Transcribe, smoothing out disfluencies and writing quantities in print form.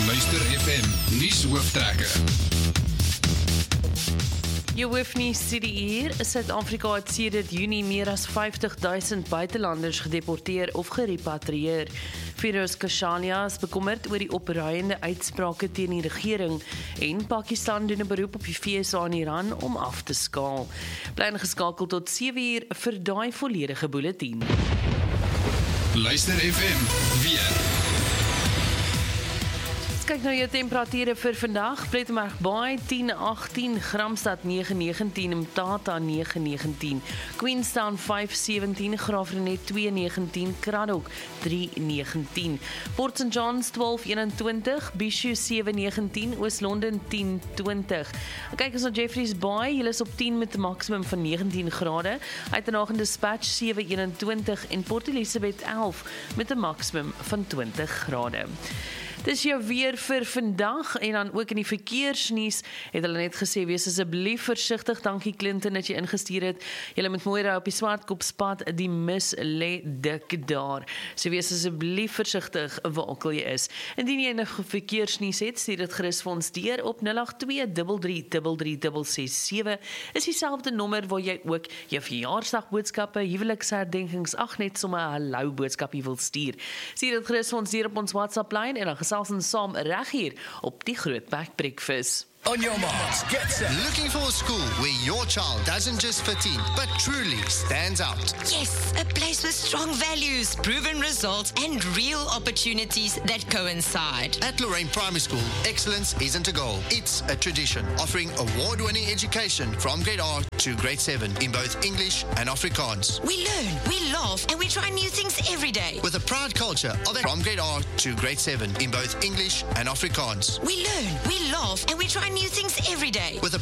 Luister FM nuushooftrekker. Jy hoef nie studie hier. Suid-Afrika het sedert Junie meer as 50,000 buitelanders gedeporteer of gerepatrieer. Firoz Khashoggi is bekommerd oor die opruiende uitsprake teen die regering en Pakistan doen 'n beroep op die VSA en Iran om af te skaal. Bly ingeskakel tot 7 uur vir daai volledige bulletin. Luister FM weer. Kyk nou jou temperature vir vandag. Plettenberg Baai 10-18, Gramstad 9-19, Mthatha 9-19, Queenstown 5-17, Graafrenet 2-19, Kraddock 3-19, Port St Johns 12-21, Bishu 7-19, Oos-London 10-20. Kyk ons na Jeffreys Bay, julle is op 10 met 'n maksimum van 19 grade. Uitenagende Dispatch 7-21 en Port Elizabeth 11 met 'n maksimum van 20 grade. Dis jou weer vir vandag en dan ook in die verkeersnuus het hulle net gesê, wees asseblief versigtig, dankie Clinton dat jy ingestuur het, julle moet mooi ry op die Swartkopspad, die mis lê dik daar, so wees asseblief versigtig waar ook al jy is. Indien jy nog verkeersnuus het, stuur dit gerus vir ons deur op 082333367, is dieselfde nommer waar jy ook jou verjaarsdagboodskappe, huweliksherdenkings, net sommer 'n hallo boodskapie wil stuur. Stuur dit gerus vir ons deur op ons WhatsApp lyn en dan gesels ons saam reg hier op die Grootberg Breakfast. On your marks, get set. Looking for a school where your child doesn't just fit in, but truly stands out? Yes, a place with strong values, proven results, and real opportunities that coincide. At Lorraine Primary School, excellence isn't a goal, it's a tradition, offering award-winning education from grade R to grade 7 in both English and Afrikaans. We learn, we laugh, and we try new things every day. With a proud culture of from grade R to grade 7 in both English and Afrikaans. We learn, we laugh, and we try new things every day. With a